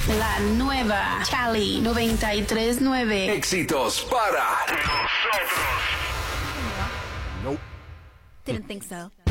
La nueva Cali 93.9. Éxitos para nosotros. Didn't think so.